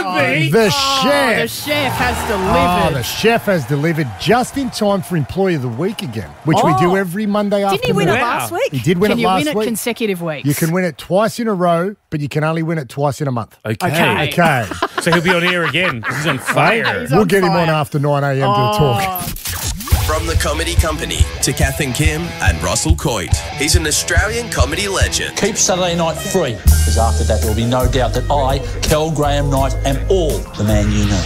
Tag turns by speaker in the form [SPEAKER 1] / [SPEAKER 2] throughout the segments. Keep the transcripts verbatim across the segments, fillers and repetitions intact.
[SPEAKER 1] me.
[SPEAKER 2] The
[SPEAKER 3] Oh,
[SPEAKER 2] chef.
[SPEAKER 3] the chef has
[SPEAKER 2] Oh,
[SPEAKER 3] delivered.
[SPEAKER 2] the chef has delivered just in time for Employee of the Week again, which we
[SPEAKER 3] Oh.
[SPEAKER 2] do every Monday afternoon.
[SPEAKER 3] Didn't he win it
[SPEAKER 1] Wow.
[SPEAKER 3] last week?
[SPEAKER 2] He did win
[SPEAKER 3] Can
[SPEAKER 2] it
[SPEAKER 3] you
[SPEAKER 2] last
[SPEAKER 3] win it
[SPEAKER 2] week.
[SPEAKER 3] consecutive weeks?
[SPEAKER 2] You can win it twice in a row, but you can only win it twice in a month.
[SPEAKER 1] Okay.
[SPEAKER 3] Okay.
[SPEAKER 2] Okay.
[SPEAKER 1] So he'll be on air again. He's on fire.
[SPEAKER 3] He's
[SPEAKER 2] we'll
[SPEAKER 3] on
[SPEAKER 2] get him on
[SPEAKER 3] fire.
[SPEAKER 2] after nine a.m.
[SPEAKER 3] Oh.
[SPEAKER 2] to talk.
[SPEAKER 4] From the Comedy Company to Kath and Kim and Russell Coit. He's an Australian comedy legend.
[SPEAKER 5] Keep Saturday night free, because after that there will be no doubt that I, Kel Graham Knight, am all the man you know.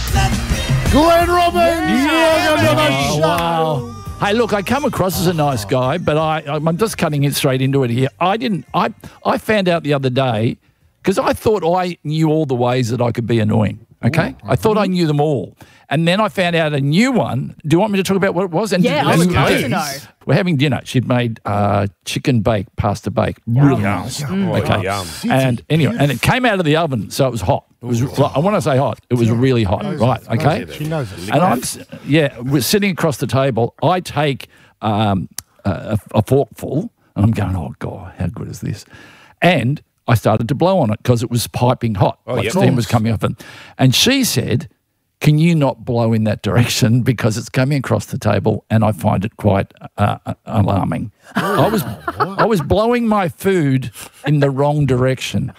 [SPEAKER 2] Glenn Robbins, welcome to the
[SPEAKER 6] Oh,
[SPEAKER 2] show.
[SPEAKER 6] wow. Hey, look, I come across as a nice guy, but I, I'm just cutting it straight into it here. I didn't. I I found out the other day because I thought I knew all the ways that I could be annoying. Okay, I thought I knew them all, and then I found out a new one. Do you want me to talk about what it was? And
[SPEAKER 3] Yeah, I
[SPEAKER 6] and
[SPEAKER 3] would love
[SPEAKER 6] please,
[SPEAKER 3] to know.
[SPEAKER 6] We're having dinner. She'd made uh, chicken bake, pasta bake, really nice.
[SPEAKER 1] Oh,
[SPEAKER 6] Okay,
[SPEAKER 1] yum.
[SPEAKER 6] and anyway, and it came out of the oven, so it was hot. It was. Well, I want to say hot. It was really hot. Right. Okay.
[SPEAKER 2] She knows it.
[SPEAKER 6] And I'm, s- yeah, we're sitting across the table. I take um, a, a forkful, and I'm going, oh, God, how good is this? And I started to blow on it because it was piping hot.
[SPEAKER 1] Oh,
[SPEAKER 6] like
[SPEAKER 1] yeah.
[SPEAKER 6] steam was coming off. And, and she said, can you not blow in that direction because it's coming across the table and I find it quite uh, uh, alarming. I was I was blowing my food in the wrong direction.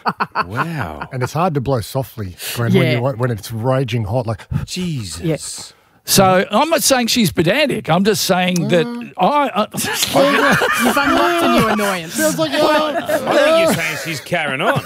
[SPEAKER 1] Wow.
[SPEAKER 2] And it's hard to blow softly, Glenn,
[SPEAKER 3] Yeah.
[SPEAKER 2] when, you, want- when it's raging hot. Like,
[SPEAKER 1] Jesus.
[SPEAKER 3] Yes.
[SPEAKER 6] So I'm not saying she's pedantic. I'm just saying that I... Uh,
[SPEAKER 3] You've unlocked a new annoyance.
[SPEAKER 2] sounds like,
[SPEAKER 1] I think you're saying she's carrying on.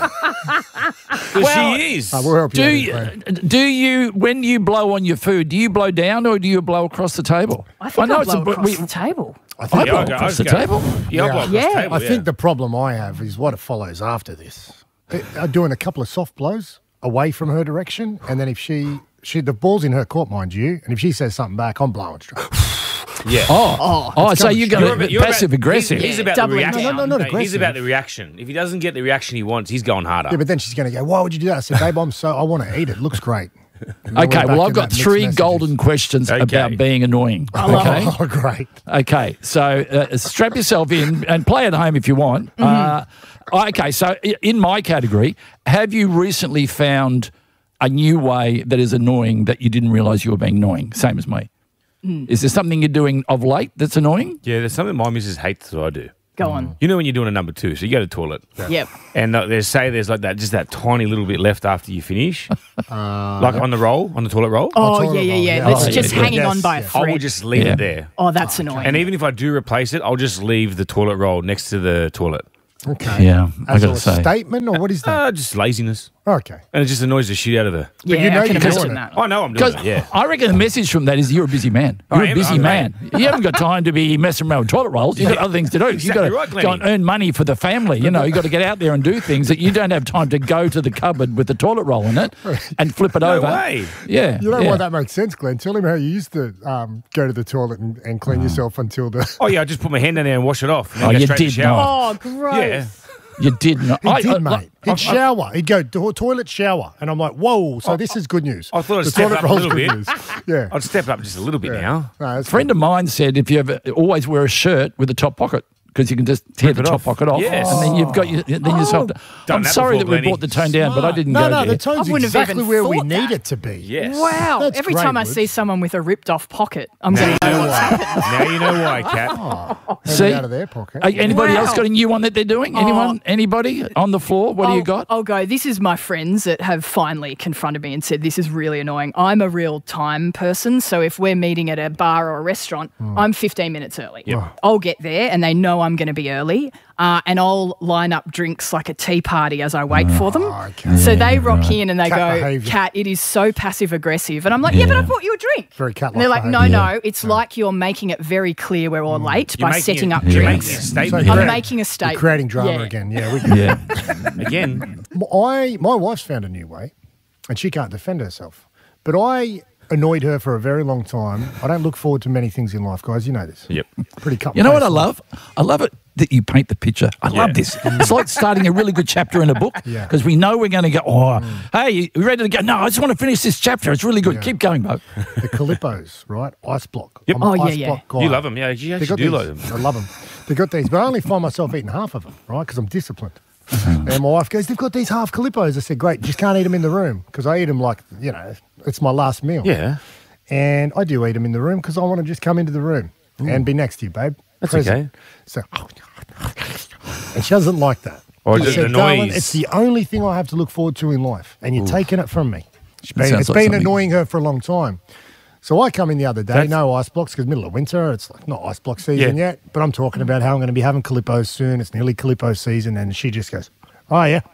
[SPEAKER 1] Because
[SPEAKER 6] Well,
[SPEAKER 1] she is.
[SPEAKER 2] we'll help you
[SPEAKER 6] Do
[SPEAKER 2] out,
[SPEAKER 6] you,
[SPEAKER 2] Glenn.
[SPEAKER 6] do you, when you blow on your food, do you blow down or do you blow across the table?
[SPEAKER 3] I think I, blow
[SPEAKER 6] a,
[SPEAKER 3] across
[SPEAKER 6] we-
[SPEAKER 3] the table.
[SPEAKER 2] I
[SPEAKER 6] I
[SPEAKER 2] think,
[SPEAKER 1] Yeah,
[SPEAKER 6] blow
[SPEAKER 1] I'll go-
[SPEAKER 6] across
[SPEAKER 1] I'll
[SPEAKER 6] the
[SPEAKER 1] go.
[SPEAKER 6] table.
[SPEAKER 1] Yeah, I'll blow across the
[SPEAKER 3] Yeah.
[SPEAKER 1] table,
[SPEAKER 2] I
[SPEAKER 1] yeah.
[SPEAKER 2] think the problem I have is what it follows after this. Uh, Doing a couple of soft blows away from her direction, and then if she, she the ball's in her court, mind you, and if she says something back, I'm blowing straight.
[SPEAKER 1] Yeah.
[SPEAKER 6] Oh, oh, so
[SPEAKER 2] coming
[SPEAKER 6] you're
[SPEAKER 2] straight.
[SPEAKER 6] going
[SPEAKER 1] You're
[SPEAKER 6] to
[SPEAKER 1] about- you're
[SPEAKER 6] passive
[SPEAKER 1] about-
[SPEAKER 6] aggressive.
[SPEAKER 1] He's, he's about
[SPEAKER 3] Doubling
[SPEAKER 1] the reaction.
[SPEAKER 3] down.
[SPEAKER 2] No, no, not
[SPEAKER 1] He's
[SPEAKER 2] aggressive.
[SPEAKER 1] about the reaction. If he doesn't get the reaction he wants, he's going harder.
[SPEAKER 2] Yeah, but then she's going to go, why would you do that? I said, babe, I'm so, I want to eat it. Looks great. And then we're
[SPEAKER 6] Okay,
[SPEAKER 2] back
[SPEAKER 6] well,
[SPEAKER 2] in
[SPEAKER 6] I've got
[SPEAKER 2] that mixed
[SPEAKER 6] three
[SPEAKER 2] messages.
[SPEAKER 6] golden questions
[SPEAKER 1] Okay.
[SPEAKER 6] about being annoying. Okay.
[SPEAKER 2] Oh, great.
[SPEAKER 6] Okay, so uh, strap yourself in and play at home if you want. Uh, okay, so i- in my category, have you recently found a new way that is annoying that you didn't realise you were being annoying? Same as me. Is there something you're doing of late that's annoying?
[SPEAKER 1] Yeah, there's something my missus hates that I do.
[SPEAKER 3] Go on.
[SPEAKER 1] You know when you're doing a number two, so you go to the toilet.
[SPEAKER 3] Yep.
[SPEAKER 1] And uh, they say there's like that, just that tiny little bit left after you finish, like on the roll, on the toilet roll.
[SPEAKER 3] Oh,
[SPEAKER 2] toilet
[SPEAKER 3] yeah, yeah,
[SPEAKER 2] roll,
[SPEAKER 3] yeah.
[SPEAKER 2] yeah.
[SPEAKER 3] It's
[SPEAKER 6] Oh,
[SPEAKER 3] just
[SPEAKER 6] yeah,
[SPEAKER 3] hanging
[SPEAKER 2] yes,
[SPEAKER 3] on by a
[SPEAKER 2] yes.
[SPEAKER 1] I will
[SPEAKER 3] thread.
[SPEAKER 1] just leave
[SPEAKER 6] Yeah.
[SPEAKER 1] it there.
[SPEAKER 3] Oh, that's annoying.
[SPEAKER 1] And even if I do replace it, I'll just leave the toilet roll next to the toilet.
[SPEAKER 2] Okay.
[SPEAKER 6] Yeah, I
[SPEAKER 2] As
[SPEAKER 6] got
[SPEAKER 2] a
[SPEAKER 6] to say.
[SPEAKER 2] statement, or what is that?
[SPEAKER 1] Uh, just laziness.
[SPEAKER 2] Okay.
[SPEAKER 1] And it just annoys the shit out of her.
[SPEAKER 3] yeah,
[SPEAKER 2] you know
[SPEAKER 3] I can
[SPEAKER 2] you're doing
[SPEAKER 3] imagine
[SPEAKER 2] it.
[SPEAKER 3] that.
[SPEAKER 1] I know I'm doing
[SPEAKER 6] Because
[SPEAKER 1] it, yeah.
[SPEAKER 6] I reckon the message from that is you're a busy man.
[SPEAKER 1] I
[SPEAKER 6] You're a
[SPEAKER 1] am,
[SPEAKER 6] busy
[SPEAKER 1] I'm
[SPEAKER 6] man. You haven't got time to be messing around with toilet rolls. You've got other things to do. You've
[SPEAKER 1] Exactly
[SPEAKER 6] got
[SPEAKER 1] right,
[SPEAKER 6] to
[SPEAKER 1] Glennie.
[SPEAKER 6] go and earn money for the family. You know, you've got to get out there and do things that you don't have time to go to the cupboard with the toilet roll in it and flip it
[SPEAKER 1] No
[SPEAKER 6] over.
[SPEAKER 1] way.
[SPEAKER 6] Yeah.
[SPEAKER 2] You know
[SPEAKER 6] yeah.
[SPEAKER 2] why that makes sense, Glenn? Tell him how you used to um, go to the toilet and, and clean yourself until the...
[SPEAKER 1] Oh, yeah, I just put my hand in there and wash it off. And then
[SPEAKER 6] Oh,
[SPEAKER 1] go
[SPEAKER 6] you
[SPEAKER 1] straight to the
[SPEAKER 6] did
[SPEAKER 1] shower.
[SPEAKER 3] Oh, gross.
[SPEAKER 1] Yeah.
[SPEAKER 6] You did not.
[SPEAKER 2] He
[SPEAKER 6] I-
[SPEAKER 2] did,
[SPEAKER 6] I-
[SPEAKER 2] mate.
[SPEAKER 6] I-
[SPEAKER 2] He'd shower. He'd go to toilet shower. And I'm like, whoa, so this is good news.
[SPEAKER 1] I thought I'd
[SPEAKER 2] the
[SPEAKER 1] step
[SPEAKER 2] toilet
[SPEAKER 1] up a
[SPEAKER 2] roll's
[SPEAKER 1] little
[SPEAKER 2] good
[SPEAKER 1] bit.
[SPEAKER 2] news. Yeah.
[SPEAKER 1] I'd step up just a little bit now.
[SPEAKER 2] No, that's
[SPEAKER 6] A friend of mine said if you ever always wear a shirt with a top pocket because you can just tear
[SPEAKER 1] Rip
[SPEAKER 6] the
[SPEAKER 1] it
[SPEAKER 6] top
[SPEAKER 1] off.
[SPEAKER 6] pocket off,
[SPEAKER 1] Yes.
[SPEAKER 6] and then you've got your, then yourself.
[SPEAKER 1] Done
[SPEAKER 6] I'm
[SPEAKER 1] that
[SPEAKER 6] sorry
[SPEAKER 1] before,
[SPEAKER 6] that we
[SPEAKER 1] Glennie.
[SPEAKER 6] brought the tone down, but I didn't
[SPEAKER 2] No,
[SPEAKER 6] go
[SPEAKER 2] no,
[SPEAKER 6] there.
[SPEAKER 2] the tone's
[SPEAKER 3] I wouldn't have
[SPEAKER 2] exactly
[SPEAKER 3] even
[SPEAKER 2] where we
[SPEAKER 3] thought
[SPEAKER 2] need
[SPEAKER 3] that.
[SPEAKER 2] it to be.
[SPEAKER 1] Yes.
[SPEAKER 3] Wow.
[SPEAKER 2] That's
[SPEAKER 3] Every
[SPEAKER 2] great,
[SPEAKER 3] time I
[SPEAKER 2] Woods.
[SPEAKER 3] see someone with a ripped off pocket, I'm going to know what's happened.
[SPEAKER 1] Now you know why, Kat.
[SPEAKER 2] Have
[SPEAKER 6] See?
[SPEAKER 2] it out of their pocket.
[SPEAKER 6] Uh, anybody else
[SPEAKER 3] Wow.
[SPEAKER 6] got a new one that they're doing? Anyone? Anybody on the floor? What do you
[SPEAKER 3] I'll-
[SPEAKER 6] got?
[SPEAKER 3] I'll go. This is my friends that have finally confronted me and said, this is really annoying. I'm a real time person. So if we're meeting at a bar or a restaurant, I'm fifteen minutes early. I'll get there and they know I'm going to be early. Uh, and I'll line up drinks like a tea party as I wait for them.
[SPEAKER 2] okay.
[SPEAKER 3] So they rock in and they
[SPEAKER 2] Cat
[SPEAKER 3] go,
[SPEAKER 2] behaviour.
[SPEAKER 3] Kat, it is so passive aggressive. And I'm like, yeah, but I bought you a drink.
[SPEAKER 2] Very cat-like
[SPEAKER 3] And they're like, no,
[SPEAKER 2] behaviour.
[SPEAKER 3] no, it's like you're making it very clear we're all late
[SPEAKER 1] You're
[SPEAKER 3] by
[SPEAKER 1] making
[SPEAKER 3] setting
[SPEAKER 1] it-
[SPEAKER 3] up
[SPEAKER 1] you're
[SPEAKER 3] drinks.
[SPEAKER 1] making a statement.
[SPEAKER 2] So
[SPEAKER 3] I'm
[SPEAKER 2] you're-
[SPEAKER 3] making a
[SPEAKER 2] You're
[SPEAKER 3] statement.
[SPEAKER 2] creating drama
[SPEAKER 3] Yeah.
[SPEAKER 2] again. Yeah, we get
[SPEAKER 6] Yeah.
[SPEAKER 1] Again.
[SPEAKER 2] I my wife's found a new way, and she can't defend herself. But I annoyed her for a very long time. I don't look forward to many things in life, guys. You know this.
[SPEAKER 1] Yep.
[SPEAKER 2] Pretty cut.
[SPEAKER 6] You know what I
[SPEAKER 2] paste.
[SPEAKER 6] love? I love it that you paint the picture. I
[SPEAKER 1] Yeah.
[SPEAKER 6] love this. It's like starting a really good chapter in a book
[SPEAKER 2] Yeah.
[SPEAKER 6] because we know we're going to go, oh, hey, you ready to go? No, I just want to finish this chapter. It's really good.
[SPEAKER 2] Yeah.
[SPEAKER 6] Keep going, Bo.
[SPEAKER 2] The Calippos, right? Ice block.
[SPEAKER 1] Yep.
[SPEAKER 2] I'm an
[SPEAKER 3] Oh, yeah,
[SPEAKER 2] ice
[SPEAKER 3] yeah.
[SPEAKER 2] block guy.
[SPEAKER 1] You love them, yeah. You
[SPEAKER 2] They
[SPEAKER 1] actually
[SPEAKER 2] got
[SPEAKER 1] do
[SPEAKER 2] these.
[SPEAKER 1] love them.
[SPEAKER 2] I love them. They got these, but I only find myself eating half of them, right? Because I'm disciplined. And my wife goes, they've got these half Calippos. I said, great, just can't eat them in the room because I eat them like, you know, it's my last meal.
[SPEAKER 1] Yeah.
[SPEAKER 2] And I do eat them in the room because I want to just come into the room and be next to you, babe.
[SPEAKER 1] That's
[SPEAKER 2] Present.
[SPEAKER 1] okay.
[SPEAKER 2] So, and she doesn't like that.
[SPEAKER 1] Or
[SPEAKER 2] She
[SPEAKER 1] the-
[SPEAKER 2] said,
[SPEAKER 1] the
[SPEAKER 2] darling,
[SPEAKER 1] noise.
[SPEAKER 2] it's the only thing I have to look forward to in life, and you're taking it from me. It's been,
[SPEAKER 6] sounds
[SPEAKER 2] it's
[SPEAKER 6] like
[SPEAKER 2] been
[SPEAKER 6] something-
[SPEAKER 2] annoying her for a long time. So I come in the other day,
[SPEAKER 1] That's-
[SPEAKER 2] no ice blocks because middle of winter, it's like not ice block season
[SPEAKER 1] Yeah.
[SPEAKER 2] yet. But I'm talking about how I'm going to be having Calippos soon. It's nearly Calippo season, and she just goes, "Oh yeah."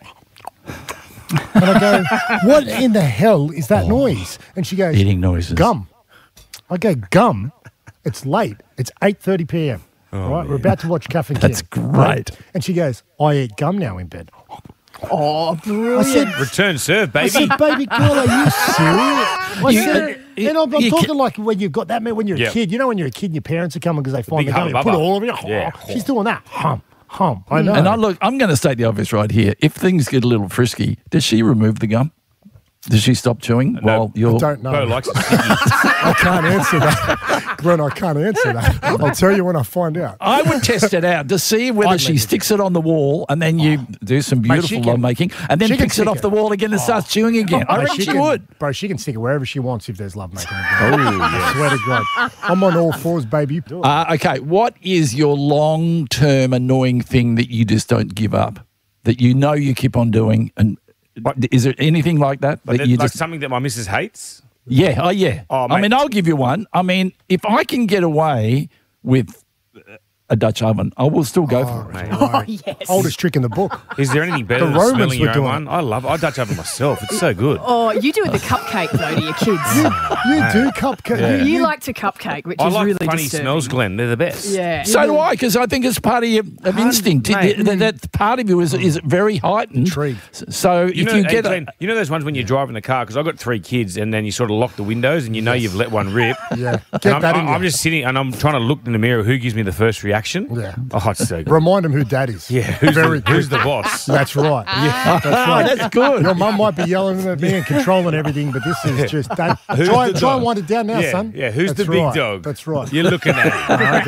[SPEAKER 2] And I go, "What in the hell is that noise?" And she goes,
[SPEAKER 6] Eating noises.
[SPEAKER 2] Gum. I go, gum. It's late. It's eight thirty p.m. right, we're about to watch Kath and Kim.
[SPEAKER 6] That's great.
[SPEAKER 2] And she goes, "I eat gum now in bed."
[SPEAKER 3] Oh,
[SPEAKER 2] I
[SPEAKER 3] brilliant.
[SPEAKER 2] said,
[SPEAKER 1] Return serve,
[SPEAKER 2] I
[SPEAKER 1] baby.
[SPEAKER 2] said, baby girl, are you serious? I
[SPEAKER 6] You-
[SPEAKER 2] said,
[SPEAKER 6] you-
[SPEAKER 2] and I'm, I'm
[SPEAKER 6] you
[SPEAKER 2] talking
[SPEAKER 6] ca-
[SPEAKER 2] like when you've got that, when you're a
[SPEAKER 1] Yeah.
[SPEAKER 2] kid. You know when you're a kid and your parents are coming because they find
[SPEAKER 1] big
[SPEAKER 2] the gum,
[SPEAKER 1] hum
[SPEAKER 2] you put
[SPEAKER 1] bubba.
[SPEAKER 2] it all over you.
[SPEAKER 1] Yeah.
[SPEAKER 2] She's doing that. Hum, hum. I know.
[SPEAKER 6] And I look, I'm going to state the obvious right here. If things get a little frisky, does she remove the gum? Does she stop chewing while you're?
[SPEAKER 2] I don't know.
[SPEAKER 1] Bo likes it sticky.
[SPEAKER 2] I can't answer that. Glenn, I can't answer that. I'll tell you when I find out.
[SPEAKER 6] I would test it out to see whether
[SPEAKER 2] I'd
[SPEAKER 6] she
[SPEAKER 2] leave it.
[SPEAKER 6] sticks it on the wall and then you do some
[SPEAKER 2] Mate,
[SPEAKER 6] beautiful
[SPEAKER 2] she can-
[SPEAKER 6] love making and then
[SPEAKER 2] she can
[SPEAKER 6] picks it
[SPEAKER 2] stick
[SPEAKER 6] off
[SPEAKER 2] it.
[SPEAKER 6] the wall again and starts chewing again. I
[SPEAKER 2] Bro,
[SPEAKER 6] reckon she,
[SPEAKER 2] can,
[SPEAKER 6] would.
[SPEAKER 2] Bro, she can stick it wherever she wants if there's love making. Oh, I swear to God. I'm on all fours, baby. Do it.
[SPEAKER 6] Uh, okay, what is your long-term annoying thing that you just don't give up, that you know you keep on doing? And is there anything like that
[SPEAKER 1] But
[SPEAKER 6] that you
[SPEAKER 1] like
[SPEAKER 6] just?
[SPEAKER 1] something that my missus hates.
[SPEAKER 6] Yeah, oh yeah.
[SPEAKER 1] Oh,
[SPEAKER 6] I
[SPEAKER 1] mate.
[SPEAKER 6] mean, I'll give you one. I mean, if I can get away with a Dutch oven, I will still go for it.
[SPEAKER 1] Mate.
[SPEAKER 3] Oh, yes.
[SPEAKER 2] Oldest trick in the book.
[SPEAKER 1] Is there anything better
[SPEAKER 2] The
[SPEAKER 1] than
[SPEAKER 2] Romans
[SPEAKER 1] smelling
[SPEAKER 2] were
[SPEAKER 1] your own
[SPEAKER 2] doing
[SPEAKER 1] one? I love it. I Dutch oven myself. It's so good.
[SPEAKER 3] Oh, you do it the cupcake, though, to your kids.
[SPEAKER 2] You do cupcake.
[SPEAKER 1] Yeah.
[SPEAKER 3] You like to cupcake, which
[SPEAKER 1] I
[SPEAKER 3] is
[SPEAKER 1] like
[SPEAKER 3] really
[SPEAKER 1] funny
[SPEAKER 3] disturbing.
[SPEAKER 1] smells, Glenn. They're the best.
[SPEAKER 3] Yeah.
[SPEAKER 6] So do I, because I think it's part of your of instinct.
[SPEAKER 1] mate.
[SPEAKER 6] That, that part of you is is very heightened.
[SPEAKER 2] Intrigued.
[SPEAKER 6] So
[SPEAKER 1] You
[SPEAKER 6] if
[SPEAKER 1] know,
[SPEAKER 6] you
[SPEAKER 1] hey,
[SPEAKER 6] get
[SPEAKER 1] Glenn,
[SPEAKER 6] a,
[SPEAKER 1] you know those ones when you're driving the car, because I've got three kids, and then you sort of lock the windows and you know you've let one rip.
[SPEAKER 2] Yeah.
[SPEAKER 1] And
[SPEAKER 2] Get
[SPEAKER 1] I'm,
[SPEAKER 2] that in
[SPEAKER 1] I'm
[SPEAKER 2] you.
[SPEAKER 1] just sitting and I'm trying to look in the mirror who gives me the first reaction.
[SPEAKER 2] Yeah.
[SPEAKER 1] Oh, it's so good.
[SPEAKER 2] Remind them who dad is.
[SPEAKER 1] Yeah, who's,
[SPEAKER 2] Very
[SPEAKER 1] the, who's the boss?
[SPEAKER 2] That's right. Yeah, that's
[SPEAKER 6] oh,
[SPEAKER 2] right.
[SPEAKER 6] that's good.
[SPEAKER 2] Your mum might be yelling at me and controlling everything, but this is just dad.
[SPEAKER 1] Who's
[SPEAKER 2] Try,
[SPEAKER 1] the
[SPEAKER 2] try
[SPEAKER 1] dog?
[SPEAKER 2] and wind it down now,
[SPEAKER 1] yeah,
[SPEAKER 2] son.
[SPEAKER 1] yeah. Who's
[SPEAKER 2] That's
[SPEAKER 1] the big
[SPEAKER 2] right.
[SPEAKER 1] dog?
[SPEAKER 2] That's right.
[SPEAKER 1] You're looking at it.
[SPEAKER 2] I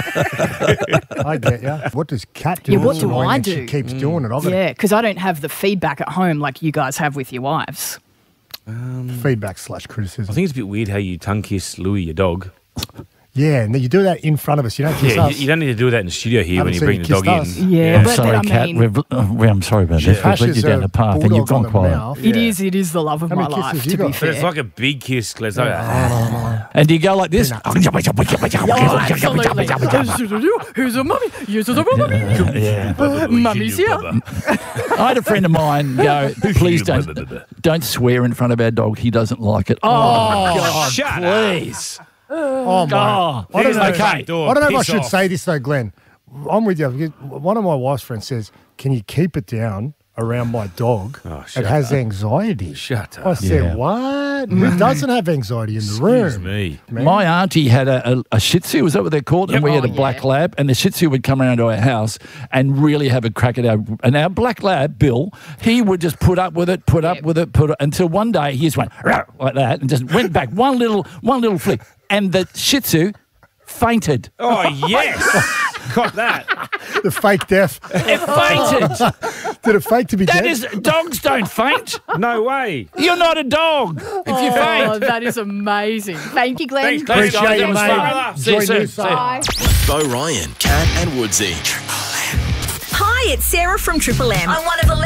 [SPEAKER 2] get it. I get you. What does Kat do?
[SPEAKER 3] Yeah, what
[SPEAKER 2] that's
[SPEAKER 3] do
[SPEAKER 2] annoying
[SPEAKER 3] I
[SPEAKER 2] and
[SPEAKER 3] do?
[SPEAKER 2] She keeps doing it. I've got
[SPEAKER 3] Yeah, because I don't have the feedback at home like you guys have with your wives.
[SPEAKER 2] feedback slash criticism.
[SPEAKER 1] I think it's a bit weird how you tongue kiss Louis, your dog.
[SPEAKER 2] Yeah, and then you do that in front of us. You don't kiss
[SPEAKER 1] Yeah, you,
[SPEAKER 2] us.
[SPEAKER 1] you don't need to do that in the studio here
[SPEAKER 2] Haven't
[SPEAKER 1] when you
[SPEAKER 2] seen
[SPEAKER 1] bring
[SPEAKER 2] you
[SPEAKER 1] the dog
[SPEAKER 2] kiss us.
[SPEAKER 1] in.
[SPEAKER 3] Yeah,
[SPEAKER 6] I'm
[SPEAKER 3] but
[SPEAKER 6] sorry,
[SPEAKER 3] I
[SPEAKER 6] Kat.
[SPEAKER 3] mean-
[SPEAKER 6] We've, uh, we- I'm sorry about this. We've led you
[SPEAKER 2] Ashes
[SPEAKER 6] down
[SPEAKER 2] a
[SPEAKER 6] a path and you've
[SPEAKER 2] bulldog on
[SPEAKER 6] gone
[SPEAKER 2] the
[SPEAKER 6] quiet.
[SPEAKER 2] mouth.
[SPEAKER 3] It
[SPEAKER 2] Yeah.
[SPEAKER 3] is. It is the love of
[SPEAKER 2] How
[SPEAKER 3] my
[SPEAKER 2] many kisses
[SPEAKER 3] life,
[SPEAKER 2] you
[SPEAKER 3] to be
[SPEAKER 2] got?
[SPEAKER 1] But
[SPEAKER 3] fair.
[SPEAKER 1] it's like a big kiss, Glenn. It's like a-
[SPEAKER 6] And do you go like this?
[SPEAKER 3] Oh, absolutely. Who's a mummy? Who's a mummy?
[SPEAKER 6] Yeah.
[SPEAKER 3] Mummy's here.
[SPEAKER 6] I had a friend of mine go, please don't don't swear in front of our dog. He doesn't like it. Oh, God,
[SPEAKER 1] shut up.
[SPEAKER 6] please.
[SPEAKER 2] Oh, my.
[SPEAKER 6] Oh,
[SPEAKER 2] I don't
[SPEAKER 1] Here's
[SPEAKER 2] know.
[SPEAKER 1] the back door.
[SPEAKER 2] I don't know if I
[SPEAKER 1] Piss
[SPEAKER 2] should
[SPEAKER 1] off.
[SPEAKER 2] say this, though, Glenn. I'm with you. because One of my wife's friends says, can you keep it down around my dog?
[SPEAKER 1] Oh, shut
[SPEAKER 2] it has anxiety.
[SPEAKER 1] Shut
[SPEAKER 2] I
[SPEAKER 1] up.
[SPEAKER 2] said,
[SPEAKER 6] Yeah.
[SPEAKER 2] what? Who doesn't have anxiety in the
[SPEAKER 1] Excuse
[SPEAKER 2] room?
[SPEAKER 1] me.
[SPEAKER 2] Man.
[SPEAKER 6] My auntie had a, a, a Shih Tzu, is that what they're called? And we had a
[SPEAKER 3] Oh,
[SPEAKER 6] black
[SPEAKER 3] yeah.
[SPEAKER 6] lab, and the Shih Tzu would come around to our house and really have a crack at our. And our black lab, Bill, he would just put up with it, put up
[SPEAKER 3] Yep.
[SPEAKER 6] with it, put it until one day he just went "Rah," like that and just went back one little one little flick, and the Shih Tzu fainted.
[SPEAKER 1] Oh, yes. Caught that.
[SPEAKER 2] The fake death.
[SPEAKER 6] It fainted.
[SPEAKER 2] Did it fake to be
[SPEAKER 6] That
[SPEAKER 2] dead?
[SPEAKER 6] is, dogs don't faint.
[SPEAKER 1] No way.
[SPEAKER 6] You're not a dog if you
[SPEAKER 3] Oh,
[SPEAKER 6] faint.
[SPEAKER 3] that is amazing. Thank you, Glenn.
[SPEAKER 1] Thanks, Glenn.
[SPEAKER 2] Appreciate
[SPEAKER 1] That
[SPEAKER 2] it,
[SPEAKER 1] was
[SPEAKER 2] mate.
[SPEAKER 1] fun.
[SPEAKER 6] See you
[SPEAKER 2] Enjoy
[SPEAKER 6] soon.
[SPEAKER 2] New
[SPEAKER 6] See you.
[SPEAKER 3] Bye.
[SPEAKER 4] Bo Ryan, Cat and Woodsy.
[SPEAKER 7] Hi, it's Sarah from Triple M. I'm one of eleven